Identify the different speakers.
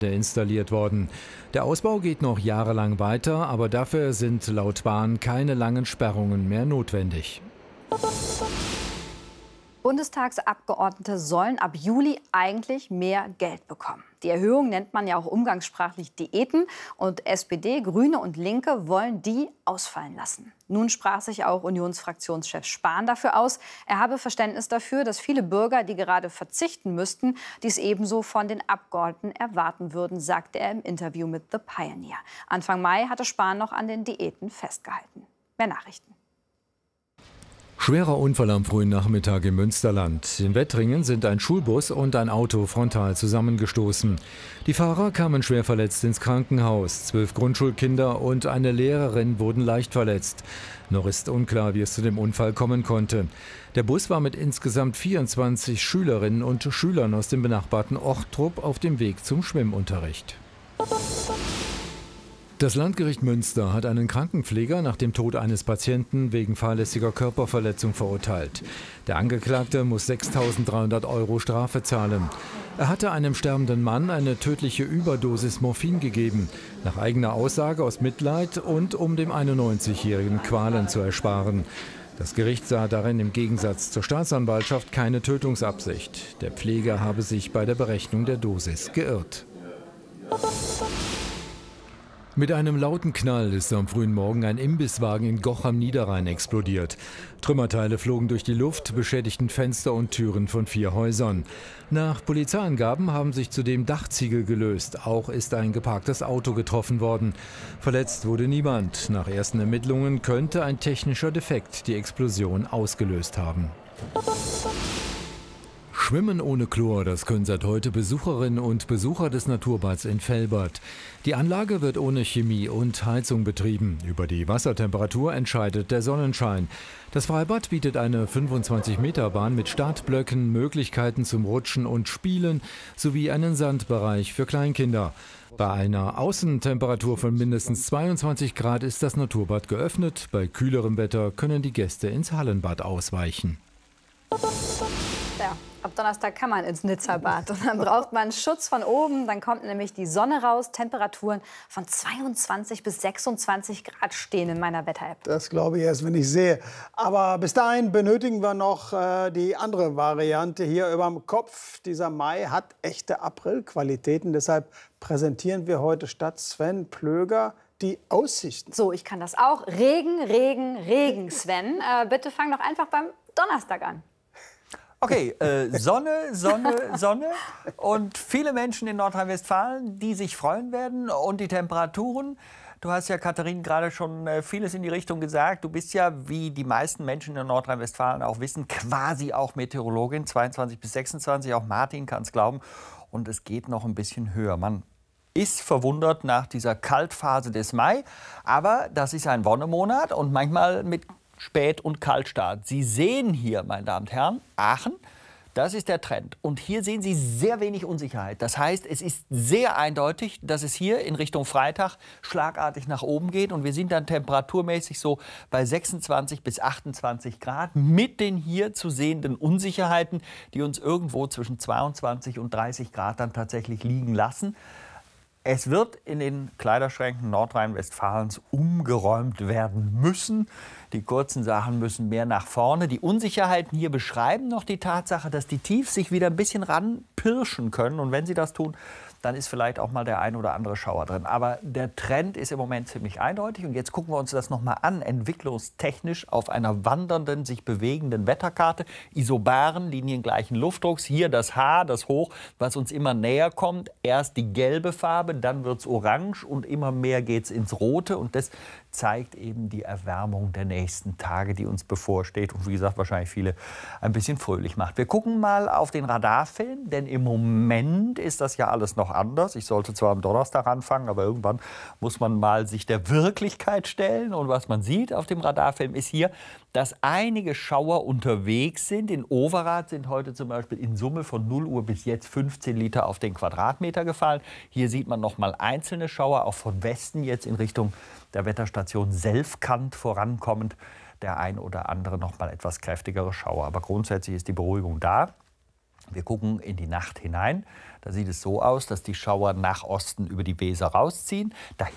Speaker 1: installiert worden. Der Ausbau geht noch jahrelang weiter, aber dafür sind laut Bahn keine langen Sperrungen mehr notwendig.
Speaker 2: Bundestagsabgeordnete sollen ab Juli eigentlich mehr Geld bekommen. Die Erhöhung nennt man ja auch umgangssprachlich Diäten. Und SPD, Grüne und Linke wollen die ausfallen lassen. Nun sprach sich auch Unionsfraktionschef Spahn dafür aus. Er habe Verständnis dafür, dass viele Bürger, die gerade verzichten müssten, dies ebenso von den Abgeordneten erwarten würden, sagte er im Interview mit The Pioneer. Anfang Mai hatte Spahn noch an den Diäten festgehalten. Mehr Nachrichten.
Speaker 1: Schwerer Unfall am frühen Nachmittag im Münsterland. In Wettringen sind ein Schulbus und ein Auto frontal zusammengestoßen. Die Fahrer kamen schwer verletzt ins Krankenhaus. 12 Grundschulkinder und eine Lehrerin wurden leicht verletzt. Noch ist unklar, wie es zu dem Unfall kommen konnte. Der Bus war mit insgesamt 24 Schülerinnen und Schülern aus dem benachbarten Ochtrup auf dem Weg zum Schwimmunterricht. Das Landgericht Münster hat einen Krankenpfleger nach dem Tod eines Patienten wegen fahrlässiger Körperverletzung verurteilt. Der Angeklagte muss 6.300 € Strafe zahlen. Er hatte einem sterbenden Mann eine tödliche Überdosis Morphin gegeben, nach eigener Aussage aus Mitleid und um dem 91-Jährigen Qualen zu ersparen. Das Gericht sah darin im Gegensatz zur Staatsanwaltschaft keine Tötungsabsicht. Der Pfleger habe sich bei der Berechnung der Dosis geirrt. Mit einem lauten Knall ist am frühen Morgen ein Imbisswagen in Goch am Niederrhein explodiert. Trümmerteile flogen durch die Luft, beschädigten Fenster und Türen von 4 Häusern. Nach Polizeiangaben haben sich zudem Dachziegel gelöst. Auch ist ein geparktes Auto getroffen worden. Verletzt wurde niemand. Nach ersten Ermittlungen könnte ein technischer Defekt die Explosion ausgelöst haben. Schwimmen ohne Chlor, das können seit heute Besucherinnen und Besucher des Naturbads in Velbert. Die Anlage wird ohne Chemie und Heizung betrieben. Über die Wassertemperatur entscheidet der Sonnenschein. Das Freibad bietet eine 25-Meter-Bahn mit Startblöcken, Möglichkeiten zum Rutschen und Spielen sowie einen Sandbereich für Kleinkinder. Bei einer Außentemperatur von mindestens 22 Grad ist das Naturbad geöffnet. Bei kühlerem Wetter können die Gäste ins Hallenbad ausweichen.
Speaker 2: Ja, ab Donnerstag kann man ins Nizza-Bad. Und dann braucht man Schutz von oben. Dann kommt nämlich die Sonne raus. Temperaturen von 22 bis 26 Grad stehen in meiner Wetter-App.
Speaker 3: Das glaube ich erst, wenn ich sehe. Aber bis dahin benötigen wir noch die andere Variante hier überm Kopf. Dieser Mai hat echte Aprilqualitäten. Deshalb präsentieren wir heute statt Sven Plöger die Aussichten.
Speaker 2: So, ich kann das auch. Regen, Regen, Regen, Sven. Bitte fang doch einfach beim Donnerstag an.
Speaker 4: Okay, Sonne, Sonne, Sonne und viele Menschen in Nordrhein-Westfalen, die sich freuen werden und die Temperaturen. Du hast ja, Katharin, gerade schon vieles in die Richtung gesagt. Du bist ja, wie die meisten Menschen in Nordrhein-Westfalen auch wissen, quasi auch Meteorologin, 22 bis 26, auch Martin kann es glauben. Und es geht noch ein bisschen höher. Man ist verwundert nach dieser Kaltphase des Mai, aber das ist ein Wonnemonat und manchmal mit Spät- und Kaltstart. Sie sehen hier, meine Damen und Herren, Aachen, das ist der Trend. Und hier sehen Sie sehr wenig Unsicherheit. Das heißt, es ist sehr eindeutig, dass es hier in Richtung Freitag schlagartig nach oben geht. Und wir sind dann temperaturmäßig so bei 26 bis 28 Grad mit den hier zu sehenden Unsicherheiten, die uns irgendwo zwischen 22 und 30 Grad dann tatsächlich liegen lassen. Es wird in den Kleiderschränken Nordrhein-Westfalens umgeräumt werden müssen. Die kurzen Sachen müssen mehr nach vorne. Die Unsicherheiten hier beschreiben noch die Tatsache, dass die Tiefs sich wieder ein bisschen ranpirschen können. Und wenn sie das tun, dann ist vielleicht auch mal der ein oder andere Schauer drin. Aber der Trend ist im Moment ziemlich eindeutig. Und jetzt gucken wir uns das noch mal an, entwicklungstechnisch auf einer wandernden, sich bewegenden Wetterkarte. Isobaren, liniengleichen Luftdrucks. Hier das H, das Hoch, was uns immer näher kommt. Erst die gelbe Farbe, dann wird es orange und immer mehr geht es ins Rote. Und das zeigt eben die Erwärmung der nächsten Tage, die uns bevorsteht. Und wie gesagt, wahrscheinlich viele ein bisschen fröhlich macht. Wir gucken mal auf den Radarfilm, denn im Moment ist das ja alles noch anders. Ich sollte zwar am Donnerstag anfangen, aber irgendwann muss man mal sich der Wirklichkeit stellen. Und was man sieht auf dem Radarfilm ist hier, dass einige Schauer unterwegs sind. In Overath sind heute zum Beispiel in Summe von 0 Uhr bis jetzt 15 Liter auf den Quadratmeter gefallen. Hier sieht man noch mal einzelne Schauer, auch von Westen jetzt in Richtung der Wetterstation Selfkant vorankommend. Der ein oder andere noch mal etwas kräftigere Schauer. Aber grundsätzlich ist die Beruhigung da. Wir gucken in die Nacht hinein. Da sieht es so aus, dass die Schauer nach Osten über die Weser rausziehen.